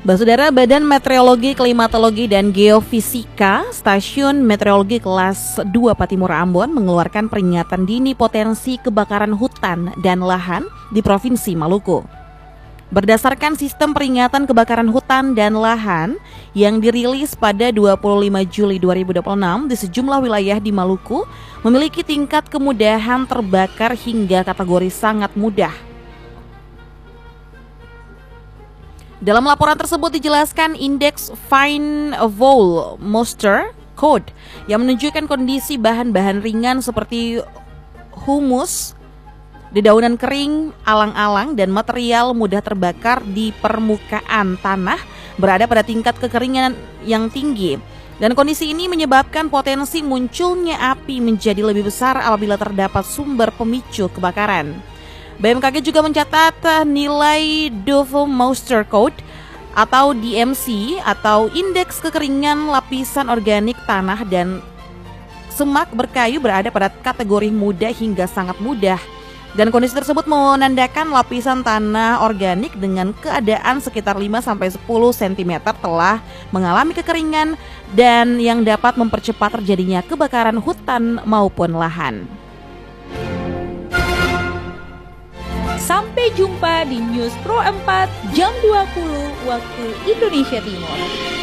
Saudara, Badan Meteorologi, Klimatologi, dan Geofisika Stasiun Meteorologi Kelas 2 Pattimura Ambon mengeluarkan peringatan dini potensi kebakaran hutan dan lahan di Provinsi Maluku. Berdasarkan sistem peringatan kebakaran hutan dan lahan yang dirilis pada 25 Juli 2026 di sejumlah wilayah di Maluku memiliki tingkat kemudahan terbakar hingga kategori sangat mudah. Dalam laporan tersebut dijelaskan indeks Fine Volatile Moisture Code yang menunjukkan kondisi bahan-bahan ringan seperti humus, dedaunan kering, alang-alang, dan material mudah terbakar di permukaan tanah berada pada tingkat kekeringan yang tinggi. Dan kondisi ini menyebabkan potensi munculnya api menjadi lebih besar apabila terdapat sumber pemicu kebakaran. BMKG juga mencatat nilai Dove Moisture Code atau DMC atau indeks kekeringan lapisan organik tanah dan semak berkayu berada pada kategori mudah hingga sangat mudah. Dan kondisi tersebut menandakan lapisan tanah organik dengan keadaan sekitar 5-10 cm telah mengalami kekeringan dan yang dapat mempercepat terjadinya kebakaran hutan maupun lahan. Sampai jumpa di News Pro 4 jam 20 waktu Indonesia Timur.